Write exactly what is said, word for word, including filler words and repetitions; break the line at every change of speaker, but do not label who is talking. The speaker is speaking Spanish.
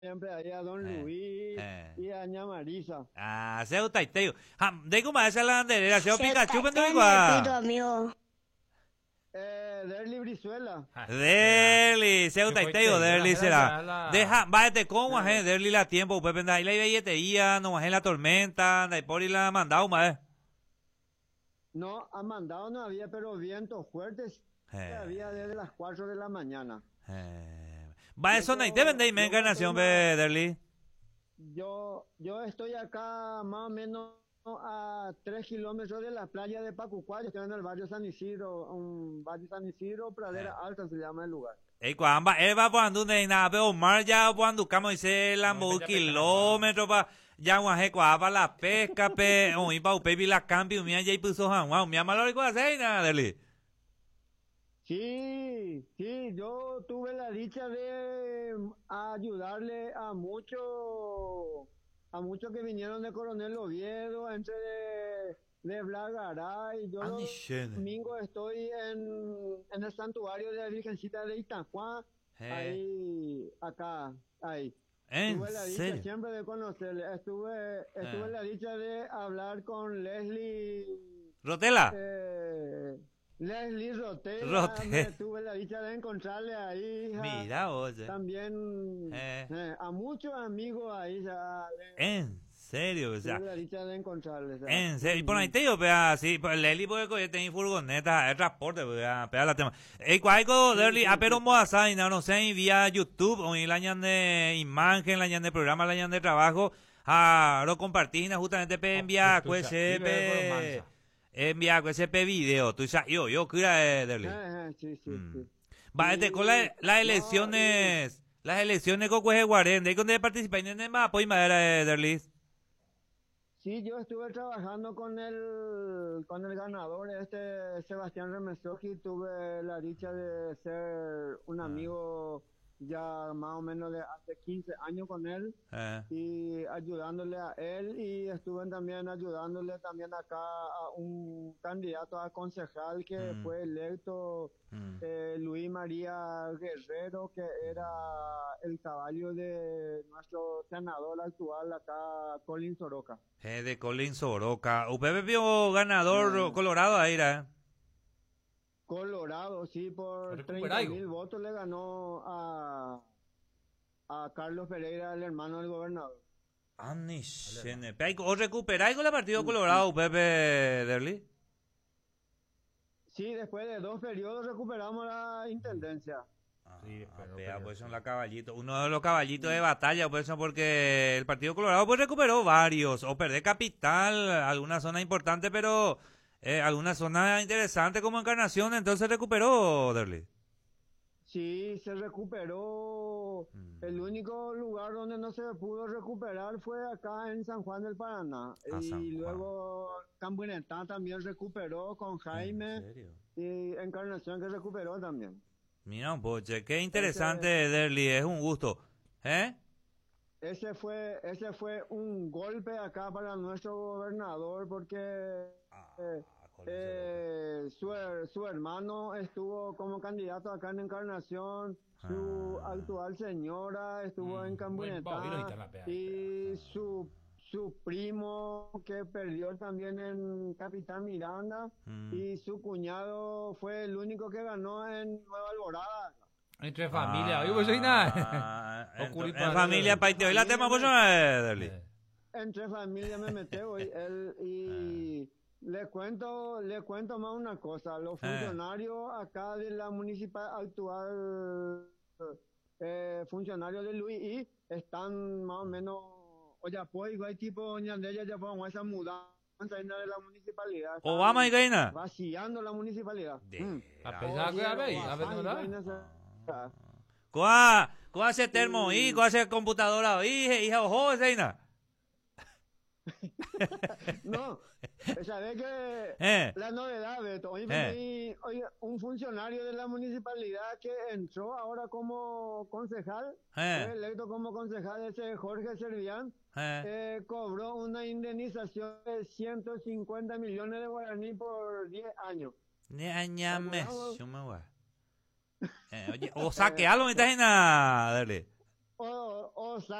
siempre ahí a Don
Eh,
Luis
eh.
y a Ña Marisa.
Ah, seu taiteo. Ha, de como esa la bandera, seu
Se
Pikachu
taité
pendu
en el pito,
igual.
amigo.
Eh, Derli Brizuela.
Derli, seu
Qué
taiteo,
fuerte,
Derli
era-
será.
era la-
Deja, váyate con guaje, Derli la tiempo, pues penda ahí la billetería, no guaje la tormenta, de por y la mandado, más.
No, ha mandado no había, pero vientos fuertes
Eh.
había desde las cuatro de la mañana.
Eh. Va, eso
Yo-
no te vende y me
yo
encarnación,
tengo-
ve, Derli.
Yo, yo estoy acá más o menos a tres kilómetros de la playa de Pacucuá. Yo estoy en el barrio San Isidro, un barrio San Isidro, Pradera
Eh.
Alta se llama el lugar.
Ey, cuando él va cuando ne nada, pero Omar ya cuando camo dice la
No,
un
ya
kilómetro pa ya guaje cuava la pesca pe o iba u pepi la cambio mi ya y puso han wow mi amalo y hacer nada Derli.
Sí, sí, yo tuve la dicha de ayudarle a muchos, a muchos que vinieron de Coronel Oviedo, entre de, de Blagaray. Yo
Ah,
los
ni shene.
domingos estoy en, en el santuario de la Virgencita de Itacuá,
Eh.
ahí, acá, ahí.
En
Tuve la dicha
serio.
siempre de conocerle, estuve, estuve
Eh.
la dicha de hablar con Leslie.
Rotela.
Eh, Leslie Rotela,
Rotela.
me tuve la dicha de encontrarle ahí. ja.
Mira, oye.
También
Eh.
eh, a muchos amigos ahí ya. le-
En serio, o sea.
tuve la dicha de encontrarles. ja.
En serio, y por ahí te digo, pea, sí, pues Leli puede coger, tener furgoneta, el transporte, pea, pea la tema. Ey, cuaico, Derli, a pero moza, y no, no sé, y vía YouTube, o y la ñan de imagen, la ñan de programa, la ñan de trabajo, ah, lo compartís, justamente, pe, envía,
tú
pues,
sabes,
pe,
vive por mansa.
envía, pues, pe, video, tú sabes, yo, yo, cura, eh, Derli.
Eh, eh, sí, sí,
Mm.
sí.
Va, este, con la- las
No,
elecciones, las elecciones con Cueje Guarén, ¿de dónde participa? ¿En el mapa, y madera, Derli?
Sí, yo estuve trabajando con el, con el ganador, este Sebastián Remesoji, tuve la dicha de ser un
Ah.
amigo ya más o menos de hace quince años con él
Eh,
y ayudándole a él y estuve también ayudándole también acá a un candidato a concejal que
Mm.
fue electo,
mm.
eh, Luis María Guerrero, que era el caballo de nuestro senador actual acá, Colin Soroka.
Eh, de Colin Soroka. ¿Usted vio ganador
Mm.
Colorado ahí, eh?
Colorado, sí, por
Recupera
treinta
algo.
mil votos le ganó a, a Carlos Pereira, el hermano del gobernador.
Ani, shene. Pe, ¿O recuperáis con el partido Colorado, Pepe Derli?
Sí, después de dos periodos recuperamos la intendencia.
Sí,
Ah,
pero-
pea,
pero
pues
sí.
son los caballitos. Uno de los caballitos de batalla, pues son porque el partido Colorado pues recuperó varios. O perder capital, alguna zona importante, pero eh, alguna zona interesante como Encarnación, entonces recuperó, Derli.
Sí, se recuperó.
Mm.
El único lugar donde no se pudo recuperar fue acá en San Juan del Paraná.
Ah,
y
San Juan.
luego Cambuinetá también recuperó con
¿En
Jaime
serio?
y Encarnación que recuperó también.
Mira un poche, qué interesante, Derli, es un gusto. ¿Eh?
Ese fue, ese fue un golpe acá para nuestro gobernador porque
Ah,
eh,
Colin
eh, su, her- su hermano estuvo como candidato acá en Encarnación, su
Ah.
actual señora estuvo
Mm.
en
Buen pavo, vino y
Cambuinetá
te la pega.
y su, su primo que perdió también en Capitán Miranda
Mm.
y su cuñado fue el único que ganó en Nueva Alborada.
Entre familia, oye, pues soy nada.
Ah, en,
Ocurrir
en
para-
familia, paite, hoy la tema, pues, eh, Derli.
Eh,
Entre familia me metí hoy él y le cuento le cuento más una cosa, los
Eh.
funcionarios acá de la municipal actual, eh, funcionarios de Luis y están más o menos, oye, pues igual tipo ñandella ya pongo esa mudanza en la de la municipalidad, están
Obama y Gaina.
vaciando la municipalidad. Mm.
A pesar que a ver, a ver, ¿no
Ay,
da?
Gaina se-
¿Cuál cuál hace termo ahí? ¿Cuál hace computadora ahí? Hija, ojo, Zeina.
No, sabes que
Eh.
la novedad, Beto, hoy,
Eh.
vení- hoy un funcionario de la municipalidad que entró ahora como concejal,
Eh.
fue electo como concejal, ese Jorge Servián,
Eh.
eh, cobró una indemnización de ciento cincuenta millones de guaraní por diez años.
Ñañame,
Vamos.
shumagua. Eh, oye, o saque algo, me estás en a darle.
o, o